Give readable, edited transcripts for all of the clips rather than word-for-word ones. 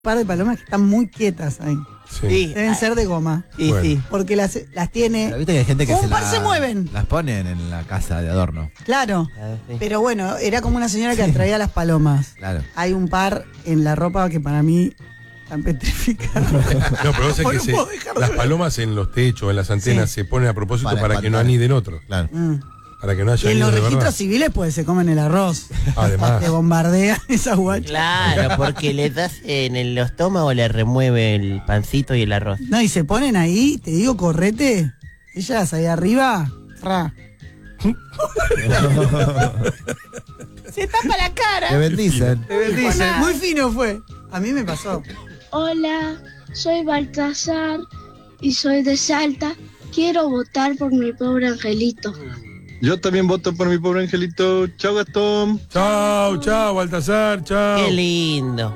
par de palomas que están muy quietas ahí. Sí. Deben ser de goma. Bueno. Sí. Porque las tiene. Pero viste que hay gente que un par se mueven. las ponen en la casa de adorno. Claro. Sí. Pero bueno, era como una señora que atraía a las palomas. Claro. Hay un par en la ropa que para mí están petrificadas. No, pero vos sabés que las palomas en los techos, en las antenas, se ponen a propósito para que no aniden otros. Claro. Para que no haya Y en nido los de registros verdad. civiles pues se comen el arroz. Además. Te bombardean esas guachas. Claro, porque le das en el estómago, le remueve el pancito y el arroz. No, y se ponen ahí, te digo, correte. Ellas ahí arriba, fra. Se tapa la cara. Te bendicen. Muy fino fue. A mí me pasó. Hola, soy Baltasar y soy de Salta. Quiero votar por mi pobre angelito. Yo también voto por mi pobre angelito. Chao, Gastón. Chao, chao, Baltasar, chao. Qué lindo.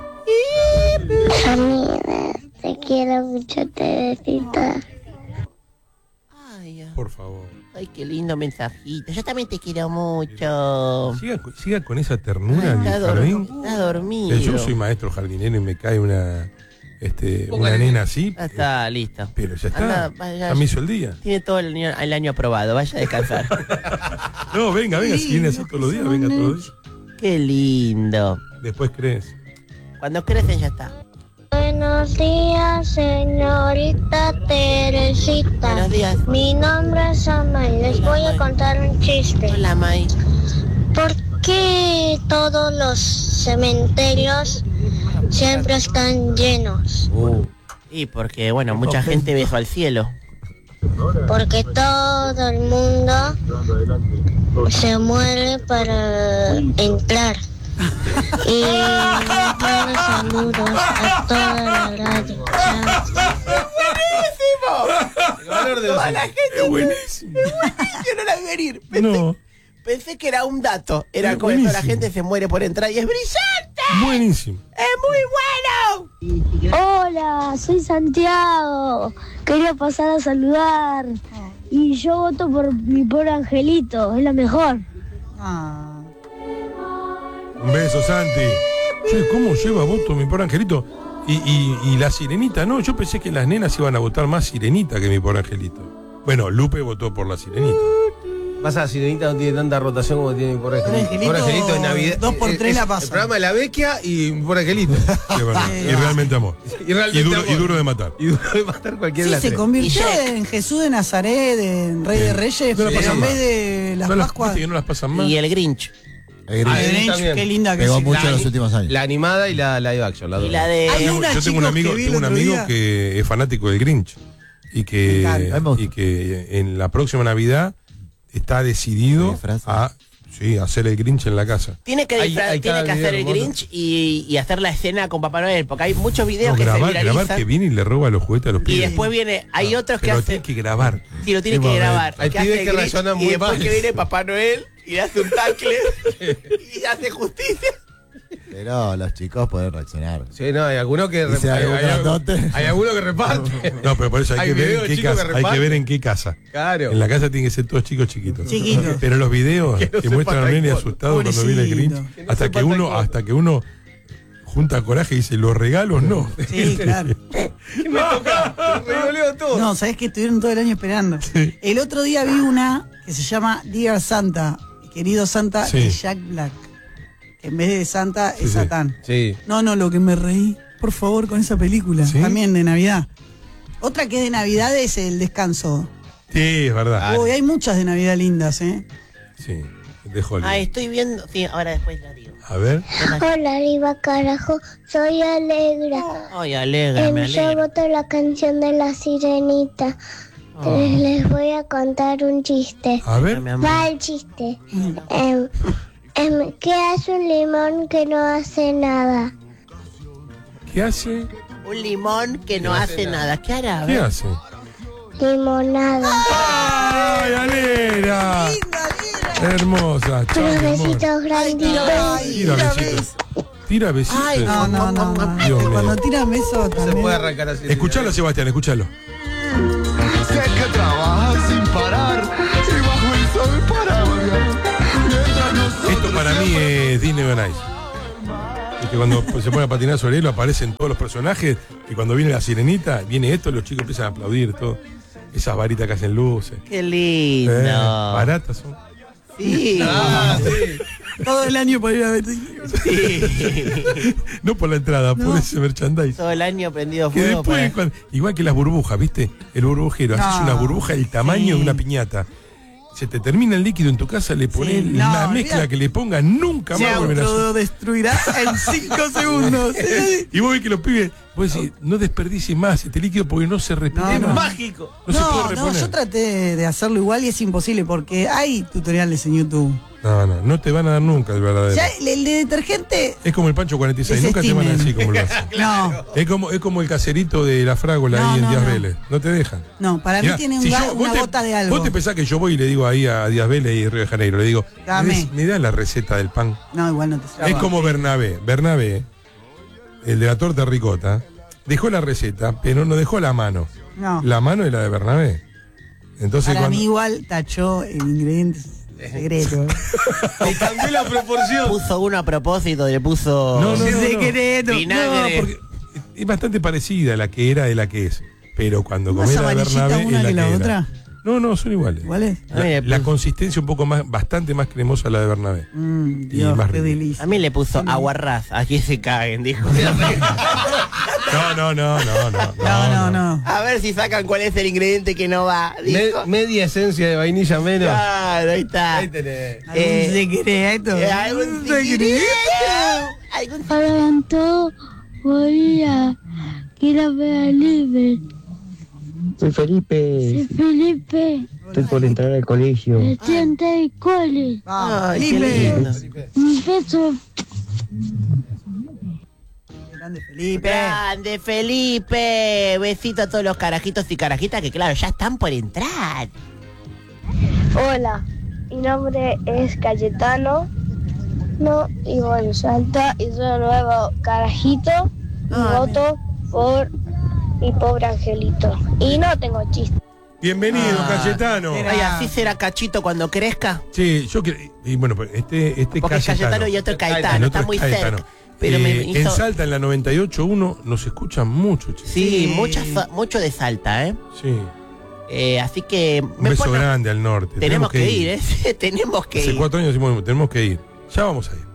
Amiga, te quiero mucho, Teresita. Ay, Por favor. ay, qué lindo mensajito. Yo también te quiero mucho. Siga con esa ternura en el jardín. Está dormido. Yo soy maestro jardinero y me cae una nena así. Ya está, listo. Pero ya está. Anda, vaya, Ya me hizo el día. Tiene todo el año aprobado. Vaya a descansar. No, venga, si viene así todos los días, venga todos los días. Qué lindo. Después crees. Cuando crecen ya está. Buenos días, señorita Teresita. Buenos días. Mi nombre es Amay. Les voy a contar un chiste. Hola, May. ¿Por qué todos los cementerios siempre están llenos? Y porque, bueno, mucha gente besó al cielo. Porque todo el mundo se muere para entrar. Y les mando saludos a toda la radio. Toda la gente. Es buenísimo. Yo no la vi venir. No, Pensé que era un dato. Era Es como esto, la buenísimo. gente se muere por entrar y es brillante. buenísimo. ¡Es muy bueno! Hola, soy Santiago. Quería pasar a saludar. Y yo voto por mi pobre angelito. Es la mejor. Ah. Un beso, Santi. Che, ¿cómo lleva voto mi pobre angelito? Y la sirenita, no, yo pensé que las nenas iban a votar más sirenita que mi pobre angelito. Bueno, Lupe votó por la sirenita. Pasa, Sirenita no tiene tanta rotación como tiene mi pobre angelito. Angelito, Pobre angelito de Navidad. 2 por 3 la El pasa. programa de la Vecchia y mi pobre angelito. Qué verdad. Y realmente amor. Y realmente duro, amor. y duro de matar. Y duro de matar cualquiera de Sí, las se tres. convirtió Y Shrek. en Jesús de Nazaret, en Rey de Reyes, No la pero pasan en más. vez de las No las, Pascuas. viste que no las pasan más. Y el Grinch. El Grinch. el Grinch también. Qué linda que Pegó es. mucho en los últimos años. La animada y la live action. Las Y dos. la de... Hay una, Yo tengo un chicos, amigo, que vi el tengo un otro amigo día. que es fanático del Grinch y Me encanta. que en la próxima Navidad está decidido a hacer el Grinch en la casa. Tiene que, Hay tiene cada que hacer el video hermoso. Grinch y hacer la escena con Papá Noel, porque hay muchos videos No, que se grabar viralizan. que viene y le roba los juguetes a los Y pibes. después viene, hay otros que Pero hacen... tiene que grabar. Sí, lo tiene Qué que momento. grabar. Hay que pibes hace que el Grinch, razonan y muy después mal. que viene Papá Noel y le hace un tackle y hace justicia. Pero los chicos pueden reaccionar. Sí, no, hay algunos que Dice algo grandote. hay algunos que reparten. No, pero por eso hay Hay que ver videos en qué chicos que casa. Hay que reparten. ver en qué casa. Claro. En la casa tienen que ser todos chicos chiquitos. Chiquitos. Pero los videos Que no que muestran a sepa nene taekwondo. asustado cuando viene el Pobrecito. Grinch, Que no sepa taekwondo. hasta que uno junta coraje y dice, los regalos no. Sí, claro. ¿Qué me toca? Me revoleo todo. No, sabés que estuvieron todo el año esperando. Sí. El otro día vi una que se llama Dear Santa, querido Santa, Sí. de Jack Black. Que en vez de Santa Sí, es sí. Satán. Sí. No, lo que me reí, por favor, con esa película. ¿Sí? También de Navidad. Otra que es de Navidad es El Descanso. Sí, es verdad. Uy, hay muchas de Navidad lindas, ¿eh? Sí, de Hollywood. Ah, estoy viendo... Sí, ahora después la digo. A ver. Hola, arriba, carajo. Soy Alegra. Ay, alegra, me Yo alegra. voto la canción de la sirenita. Les voy a contar un chiste. A ver. Mi amor. Va el chiste. ¿Qué hace un limón que no hace nada? ¿Qué hace? Un limón que no hace nada. ¿Qué hará? A ¿Qué ver. hace? Limonada. ¡Ay, Alera! Hermosa, chao, Unos mi amor. besitos granditos. Tira besitos. Tira besitos. Ay, No. Dios mío. Cuando tiran besos No se también. puede arrancar así. Escuchalo, Sebastián, escuchalo. Sé que trabajas sin parar y bajo el sol para vagar. Mientras nosotros Esto para mí es Disney on Ice. que cuando se pone a patinar sobre hielo aparecen todos los personajes y cuando viene la sirenita, viene esto, los chicos empiezan a aplaudir todo. Esas varitas que hacen luces. Qué lindo. Baratas son. Sí. Todo el año para ir a ver. Sí. No por la entrada, por ese merchandise. Todo el año prendido Que fuego. después, igual que las burbujas, ¿viste? El burbujero, haces una burbuja del tamaño de una piñata. Se te termina el líquido en tu casa, le pones la mezcla que le pongas, nunca Se más volverás a hacer. autodestruirá en 5 segundos. Y vos ves que los pibes, vos decís, no desperdicies más este líquido porque no se repite más. Mágico. No se puede reponer. yo traté de hacerlo igual y es imposible porque hay tutoriales en YouTube. No te van a dar nunca el verdadero. Ya, el de detergente. Es como el Pancho 46, nunca te van a decir cómo lo hacen. No, Es como el caserito de la frágola ahí en Díaz Vélez. No te dejan. no, para mí Mirá, tiene si una gota de algo. Vos te pensás que yo voy y le digo ahí a Díaz Vélez y Río de Janeiro, le digo, Dame. me da la receta del pan. No, igual no te sirve. Es como Bernabé. Bernabé, el de la torta ricota, dejó la receta, pero no dejó la mano. No. La mano es la de Bernabé. Entonces Para cuando... mí igual tachó el ingrediente secreto. Le cambió la proporción. Puso uno a propósito, le puso No. Secreto. vinagre. No, porque es bastante parecida a la que era de la que es. Pero cuando ¿Más comés la amarillita Bernabé una es la que la que era. otra? No, son iguales. ¿Cuál es? La consistencia un poco más, bastante más cremosa la de Bernabé. Dios, más qué rico. delicia. A mí le puso aguarrás, aquí se caguen, dijo. No. A ver si sacan cuál es el ingrediente que no va. Dijo. Media esencia de vainilla menos. Claro, ahí está. Ahí tenés. ¿Algún secreto? ¿Algún secreto? ¿Algún Para todo, voy a quiero ver libre. Soy Felipe, Soy Felipe, estoy por entrar al colegio. estudiante de cole. Ay, qué Felipe. lindo. Un beso. Grande Felipe. Grande Felipe. Besito a todos los carajitos y carajitas que claro, ya están por entrar. Hola, mi nombre es Cayetano. No, vivo en Salta y soy un nuevo carajito. Y voto por mi pobre angelito. Y no tengo chiste. Bienvenido, Cayetano. Ay, así será Cachito cuando crezca. Sí, yo quiero. Y bueno, pues este Porque es Cayetano y otro Caetano, está muy cerca. Pero me hizo... En Salta, en la 98.1, nos escuchan mucho, chicos. Sí, mucho de Salta, ¿eh? Sí. Así que... Un beso grande al norte. Tenemos que ir, ¿eh? Tenemos que Hace ir. 4 años decimos, tenemos que ir. Ya vamos a ir.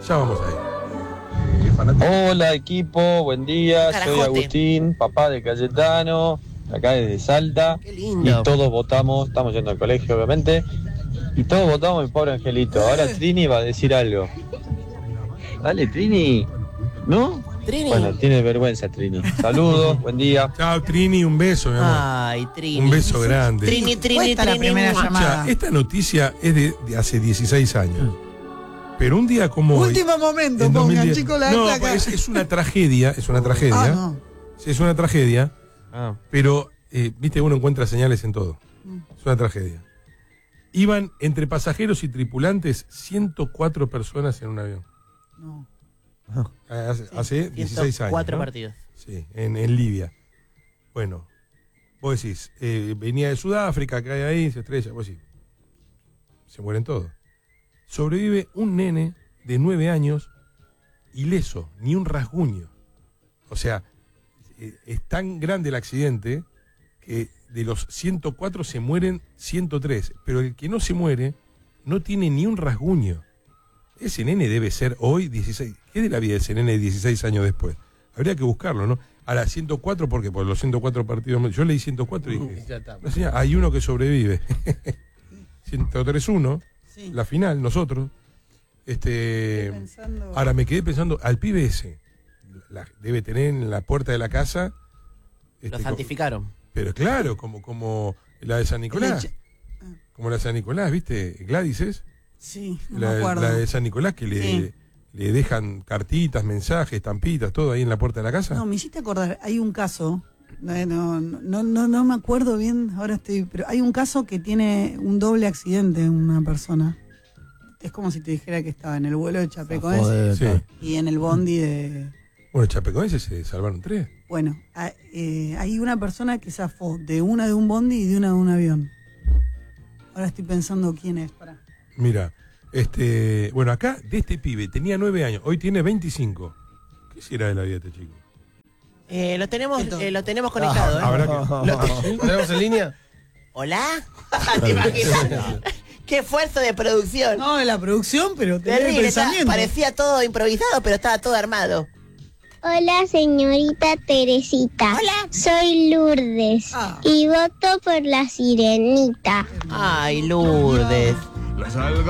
Hola equipo, buen día, Carajote. soy Agustín, papá de Cayetano, acá desde Salta. Qué lindo. Y todos votamos, estamos yendo al colegio obviamente, y todos votamos mi pobre angelito. Ahora Trini va a decir algo. Dale Trini, ¿no? Trini. Bueno, tiene vergüenza Trini. Saludos, buen día. Chao, Trini, un beso, mi amor. Ay, Trini. Un beso grande. Trini. Cuesta la primera Escucha, llamada. esta noticia es de hace 16 años. Pero un día como hoy, Último momento, en pongan 2010 chicos la No, placa. es una tragedia, es una tragedia. Ah, no. Sí, es una tragedia, pero, viste, uno encuentra señales en todo. Es una tragedia. Iban entre pasajeros y tripulantes 104 personas en un avión. No. Hace 16 años. 4 ¿no? partidos. Sí, en Libia. Bueno, vos decís, venía de Sudáfrica, cae ahí, se estrella, vos decís, se mueren todos. Sobrevive un nene de 9 años, ileso, ni un rasguño. O sea, es tan grande el accidente que de los 104 se mueren 103. Pero el que no se muere no tiene ni un rasguño. Ese nene debe ser hoy 16. ¿Qué de la vida de ese nene 16 años después? Habría que buscarlo, ¿no? A las 104, porque por los 104 partidos... Yo leí 104 y dije, Ya está. no, señor, hay uno que sobrevive. 103-1, Sí. la final, nosotros. Pensando- Ahora me quedé pensando, al pibe ese, debe tener en la puerta de la casa... Lo santificaron. Pero claro, como la de San Nicolás. Como la de San Nicolás, ¿viste? Gladys es. Sí, no La, me acuerdo. la de San Nicolás que le dejan cartitas, mensajes, estampitas, todo ahí en la puerta de la casa. No, me hiciste acordar, hay un caso, no me acuerdo bien, ahora pero hay un caso que tiene un doble accidente una persona. Es como si te dijera que estaba en el vuelo de Chapecoense Sí. y en el bondi de... Bueno, chapecoenses se salvaron 3. Bueno, hay una persona que zafó de un bondi y de un avión. Ahora estoy pensando quién es, pará. Mira, bueno, acá de este pibe tenía 9 años, hoy tiene 25. quisiera de la vida este chico? Lo tenemos conectado, ¿eh? Habrá que... ¿Lo tenemos en línea? ¿Hola? ¿Te imaginas? ¡Qué esfuerzo de producción! No, de la producción, pero tenés el Terrible, pensamiento. parecía todo improvisado, pero estaba todo armado. Hola, señorita Teresita. Hola. Soy Lourdes y voto por la Sirenita. Ay, Lourdes. Las algas